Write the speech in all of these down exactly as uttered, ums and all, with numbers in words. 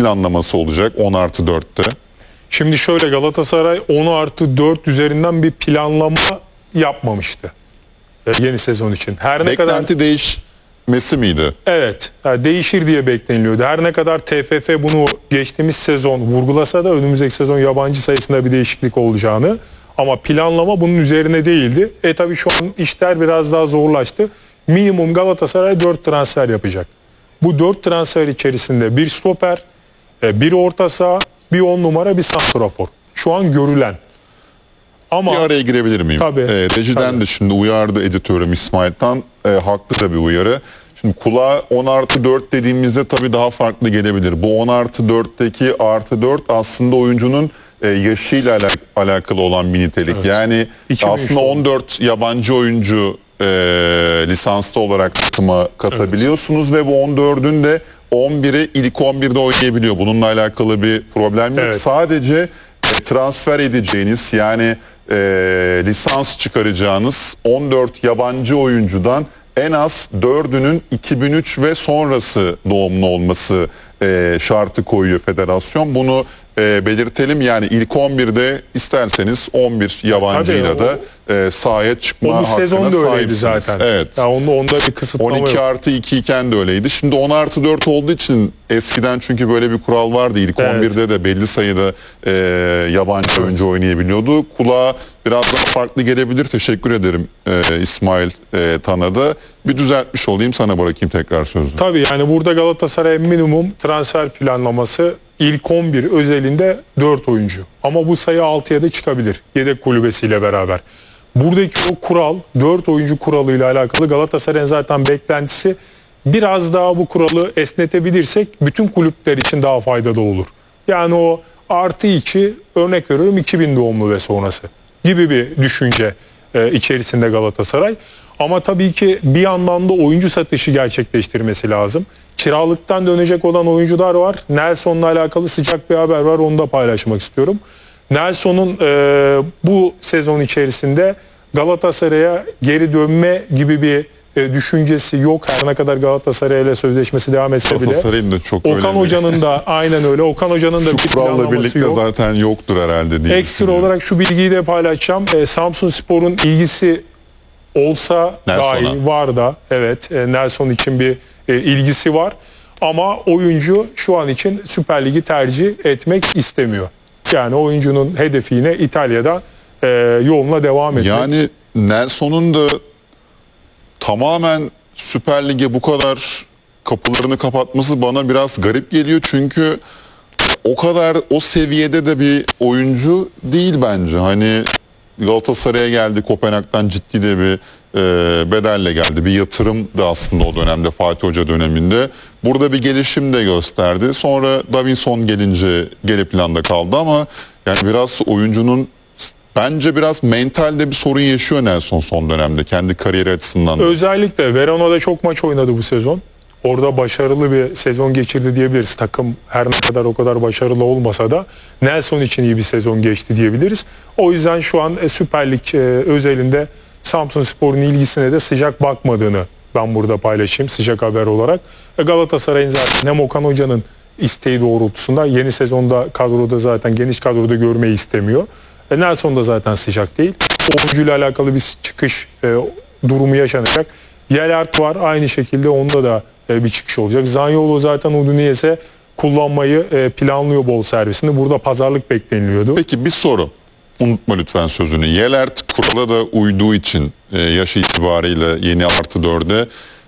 planlaması olacak on artı dörtte? Şimdi şöyle, Galatasaray on artı dört üzerinden bir planlama yapmamıştı e, yeni sezon için. Her ne Beklenti kadar değişmesi miydi? evet, yani değişir diye bekleniliyordu. Her ne kadar T F F bunu geçtiğimiz sezon vurgulasa da önümüzdeki sezon yabancı sayısında bir değişiklik olacağını, ama planlama bunun üzerine değildi. E tabii şu an işler biraz daha zorlaştı. Minimum Galatasaray dört transfer yapacak. Bu dört transfer içerisinde bir stoper, bir orta saha, bir on numara, bir santrafor. Şu an görülen. Ama Bir araya girebilir miyim? Tabii. Ee, rejiden Tabii. de şimdi uyardı editörüm İsmail Tan. Ee, haklı da bir uyarı. Şimdi kulağa on artı dört dediğimizde tabii daha farklı gelebilir. Bu on artı dörtteki artı dört aslında oyuncunun e, yaşıyla ala- alakalı olan bir nitelik. Evet. Yani iki bin üç aslında on dört yabancı oyuncu e, lisanslı olarak takıma katabiliyorsunuz, evet. Ve bu on dördün de on biri ilk on birde oynayabiliyor. Bununla alakalı bir problem yok. Evet. Sadece transfer edeceğiniz, yani e, lisans çıkaracağınız on dört yabancı oyuncudan en az dördünün iki bin üç ve sonrası doğumlu olması e, şartı koyuyor federasyon. Bunu e, belirtelim. Yani ilk on birde isterseniz on bir yabancıyla Tabii, da e, sahaya çıkma o bu hakkına sezon da öyleydi sahipsiniz. zaten. Evet. Ya onda, onda bir kısıtlama on iki yok. artı iki iken de öyleydi. Şimdi on artı dört olduğu için eskiden, çünkü böyle bir kural vardı. İlk Evet. on birde de belli sayıda e, yabancı oyuncu oynayabiliyordu. Kulağa biraz farklı gelebilir. Teşekkür ederim e, İsmail e, Tan'a da. Bir düzeltmiş olayım, sana bırakayım tekrar sözü. Tabii, yani burada Galatasaray minimum transfer planlaması ilk on bir özelinde dört oyuncu. Ama bu sayı altıya da çıkabilir yedek kulübesiyle beraber. Buradaki o kural, dört oyuncu kuralıyla alakalı Galatasaray'ın zaten beklentisi, biraz daha bu kuralı esnetebilirsek bütün kulüpler için daha faydalı olur. Yani o artı iki, örnek veriyorum, iki bin doğumlu ve sonrası gibi bir düşünce e, içerisinde Galatasaray. Ama tabii ki bir yandan da oyuncu satışı gerçekleştirmesi lazım. Kiralıktan dönecek olan oyuncular var. Nelson'la alakalı sıcak bir haber var, onu da paylaşmak istiyorum. Nelson'un e, bu sezon içerisinde Galatasaray'a geri dönme gibi bir e, düşüncesi yok. Her ne kadar Galatasaray ile sözleşmesi devam etse bile. Galatasaray'ın da çok öyle Okan bir- Hoca'nın da aynen öyle. Okan Hoca'nın da Şu bir kuralla planlaması birlikte yok. zaten yoktur herhalde diye Ekstra düşünüyorum. olarak şu bilgiyi de paylaşacağım. E, Samsunspor'un ilgisi olsa Nelson'a. dahi, var da evet, e, Nelson için bir e, ilgisi var. Ama oyuncu şu an için Süper Lig'i tercih etmek istemiyor. Yani oyuncunun hedefi yine İtalya'da e, yoluna devam etmek. Yani Nelson'un da tamamen Süper Lig'e bu kadar kapılarını kapatması bana biraz garip geliyor. Çünkü o kadar o seviyede de bir oyuncu değil bence. Hani Galatasaray'a geldi, Kopenhag'dan ciddi de bir e, bedelle geldi. Bir yatırım da aslında o dönemde, Fatih Hoca döneminde. Burada bir gelişim de gösterdi. Sonra Davinson gelince geri planda kaldı ama yani biraz oyuncunun, bence biraz mentalde bir sorun yaşıyor Nelson son dönemde, kendi kariyeri açısından. Özellikle Verona'da çok maç oynadı bu sezon. Orada başarılı bir sezon geçirdi diyebiliriz. Takım her ne kadar o kadar başarılı olmasa da Nelson için iyi bir sezon geçti diyebiliriz. O yüzden şu an e, Süper Lig e, özelinde Samsunspor'un ilgisine de sıcak bakmadığını ben burada paylaşayım sıcak haber olarak. E, Galatasaray'ın zaten hem Okan Hoca'nın isteği doğrultusunda yeni sezonda kadroda, zaten geniş kadroda görmeyi istemiyor. E, Nelson da zaten sıcak değil. Oyuncuyla alakalı bir çıkış e, durumu yaşanacak. Yelert var, aynı şekilde onda da e, bir çıkış olacak. Zaniolo zaten Udinese kullanmayı e, planlıyor bol servisinde. Burada pazarlık bekleniliyordu. Peki bir soru. Unutma lütfen sözünü. Yelert kurala da uyduğu için e, yaş itibariyle yeni artı dörde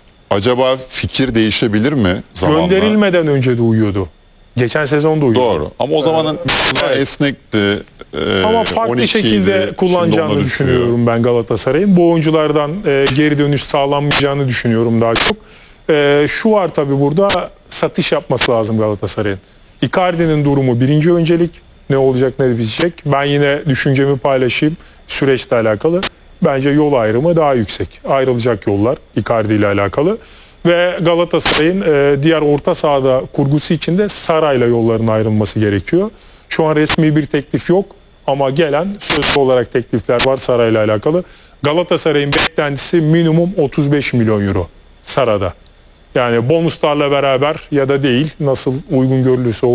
acaba fikir değişebilir mi zamanla? Gönderilmeden önce de uyuyordu. Geçen sezon da uyuyordu. Doğru. Ama o zamanın biraz daha evet. esnekti. E, Ama farklı on iki şekilde idi. kullanacağını Şimdi ona düşünüyorum düşüyor. ben Galatasaray'ın. Bu oyunculardan e, geri dönüş sağlanmayacağını düşünüyorum daha çok. E, şu var tabii, burada satış yapması lazım Galatasaray'ın. Icardi'nin durumu birinci öncelik. Ne olacak, ne bitecek? Ben yine düşüncemi paylaşayım süreçle alakalı. Bence yol ayrımı daha yüksek. Ayrılacak yollar Icardi ile alakalı. Ve Galatasaray'ın e, diğer orta sahada kurgusu için de Saray'la yolların ayrılması gerekiyor. Şu an resmi bir teklif yok ama gelen sözlü olarak teklifler var Saray'la alakalı. Galatasaray'ın beklentisi minimum otuz beş milyon euro Sara'da. Yani bonuslarla beraber ya da değil, nasıl uygun görülürse